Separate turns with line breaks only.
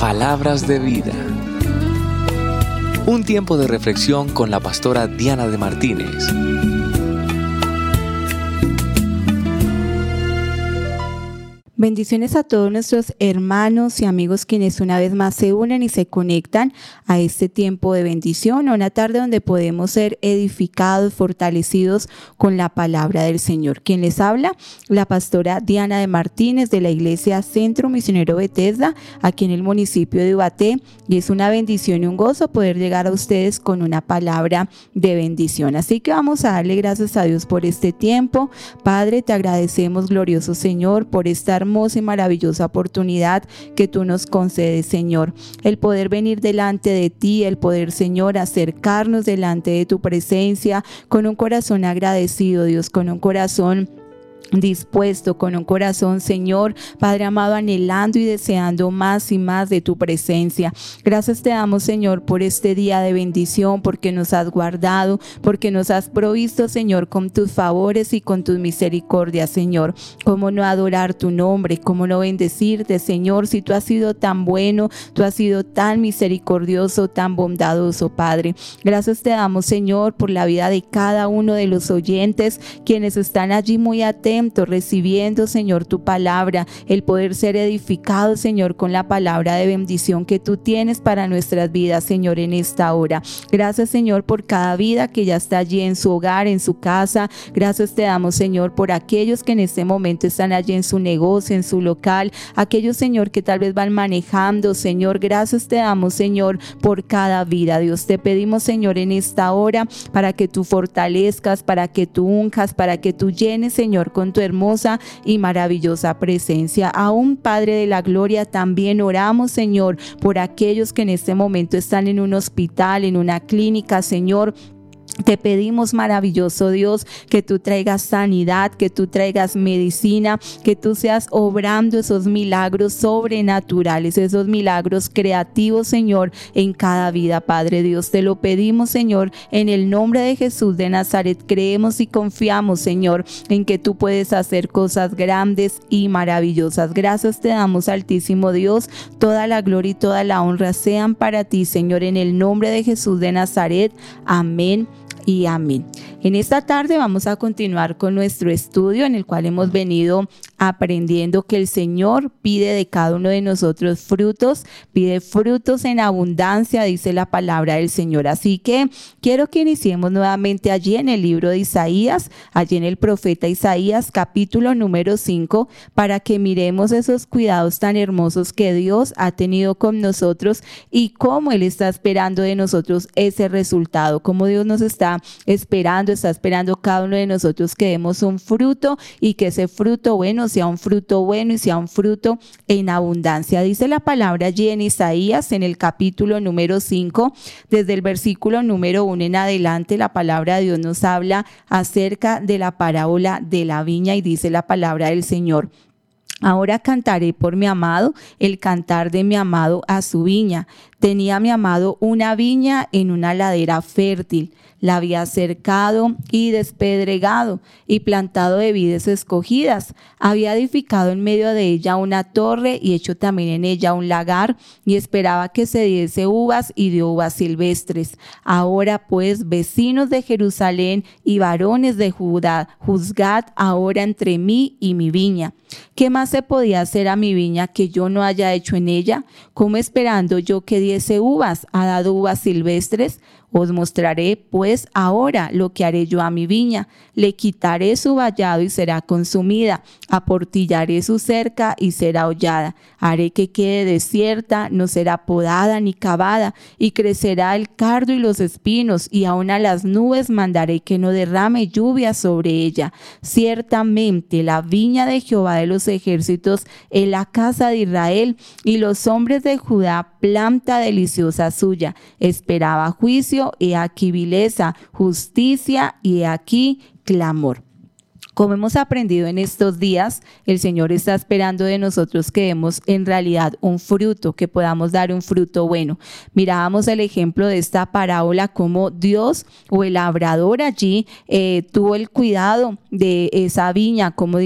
Palabras de vida. Un tiempo de reflexión con la pastora Diana de Martínez.
Bendiciones a todos nuestros hermanos y amigos quienes una vez más se unen y se conectan a este tiempo de bendición, a una tarde donde podemos ser edificados, fortalecidos con la palabra del Señor. Quien les habla, la pastora Diana de Martínez de la Iglesia Centro Misionero Bethesda, aquí en el municipio de Ubaté, y es una bendición y un gozo poder llegar a ustedes con una palabra de bendición. Así que vamos a darle gracias a Dios por este tiempo. Padre, te agradecemos, glorioso Señor, por esta hermosa y maravillosa oportunidad que tú nos concedes, Señor, el poder venir delante de ti, el poder, Señor, acercarnos delante de tu presencia con un corazón agradecido, Dios, con un corazón dispuesto, con un corazón, Señor, Padre amado, anhelando y deseando más y más de tu presencia. Gracias te damos, Señor, por este día de bendición, porque nos has guardado, porque nos has provisto, Señor, con tus favores y con tus misericordias, Señor. Cómo no adorar tu nombre, cómo no bendecirte, Señor, si tú has sido tan bueno, tú has sido tan misericordioso, tan bondadoso, Padre. Gracias te damos, Señor, por la vida de cada uno de los oyentes, quienes están allí muy atentos, recibiendo, Señor, tu palabra, el poder ser edificado, Señor, con la palabra de bendición que tú tienes para nuestras vidas, Señor, en esta hora. Gracias, Señor, por cada vida que ya está allí en su hogar, en su casa. Gracias te damos, Señor, por aquellos que en este momento están allí en su negocio, en su local, aquellos, Señor, que tal vez van manejando, Señor. Gracias te damos, Señor, por cada vida. Dios, te pedimos, Señor, en esta hora para que tú fortalezcas, para que tú unjas, para que tú llenes, Señor, con tu hermosa y maravillosa presencia. Aún, Padre de la gloria, también oramos, Señor, por aquellos que en este momento están en un hospital, en una clínica, Señor. Te pedimos, maravilloso Dios, que tú traigas sanidad, que tú traigas medicina, que tú seas obrando esos milagros sobrenaturales, esos milagros creativos, Señor, en cada vida, Padre Dios. Te lo pedimos, Señor, en el nombre de Jesús de Nazaret. Creemos y confiamos, Señor, en que tú puedes hacer cosas grandes y maravillosas. Gracias te damos, Altísimo Dios. Toda la gloria y toda la honra sean para ti, Señor, en el nombre de Jesús de Nazaret. Amén y amén. En esta tarde vamos a continuar con nuestro estudio en el cual hemos venido aprendiendo que el Señor pide de cada uno de nosotros frutos, pide frutos en abundancia, dice la palabra del Señor. Así que quiero que iniciemos nuevamente allí en el libro de Isaías, allí en el profeta Isaías, capítulo número 5, para que miremos esos cuidados tan hermosos que Dios ha tenido con nosotros y cómo Él está esperando de nosotros ese resultado, cómo Dios nos está esperando cada uno de nosotros que demos un fruto y que ese fruto bueno sea un fruto bueno y sea un fruto en abundancia. Dice la palabra allí en Isaías, en el capítulo número 5, desde el versículo número 1 en adelante, la palabra de Dios nos habla acerca de la parábola de la viña y dice la palabra del Señor: ahora cantaré por mi amado, el cantar de mi amado a su viña. Tenía mi amado una viña en una ladera fértil. La había cercado y despedregado y plantado de vides escogidas. Había edificado en medio de ella una torre y hecho también en ella un lagar y esperaba que se diese uvas y dio uvas silvestres. Ahora pues, vecinos de Jerusalén y varones de Judá, juzgad ahora entre mí y mi viña. ¿Qué más se podía hacer a mi viña que yo no haya hecho en ella? ¿Cómo esperando yo que diese uvas, ha dado uvas silvestres? Os mostraré pues ahora lo que haré yo a mi viña. Le quitaré su vallado y será consumida. Aportillaré su cerca y será hollada. Haré que quede desierta, no será podada ni cavada. Y crecerá el cardo y los espinos, y aun a las nubes mandaré que no derrame lluvia sobre ella. Ciertamente la viña de Jehová de los ejércitos es la casa de Israel, y los hombres de Judá planta deliciosa suya. Esperaba juicio, he aquí vileza, justicia, y he aquí clamor. Como hemos aprendido en estos días, el Señor está esperando de nosotros que demos en realidad un fruto, que podamos dar un fruto bueno. Mirábamos el ejemplo de esta parábola, como Dios o el labrador allí tuvo el cuidado de esa viña, como